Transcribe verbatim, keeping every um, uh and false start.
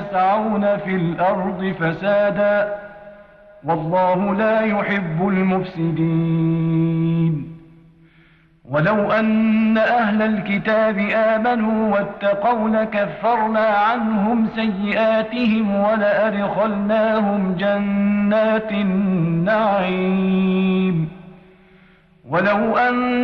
يسعون في الأرض فسادا والله لا يحب المفسدين. ولو أن أهل الكتاب آمنوا واتقوا لكفرنا عنهم سيئاتهم ولأدخلناهم جنات النعيم. ولو أن